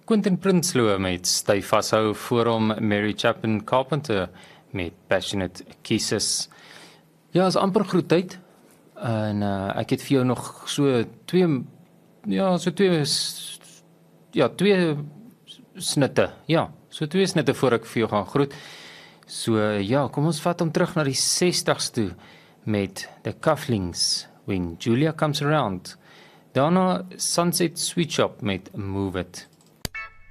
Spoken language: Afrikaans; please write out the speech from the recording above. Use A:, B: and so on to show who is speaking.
A: Quentin Prinsloo met Stay Vashou, voor hom Mary Chapin Carpenter met Passionate Kisses. Ja, is amper groettyd. En ek het vir jou nog so twee snitte. Ja, so twee snitte voor ek vir jou gaan groet. So ja, kom ons vat hom terug na die 60s toe met The Cufflinks, When Julia Comes Around. Daarna Sunset Sweet Shop met Move It.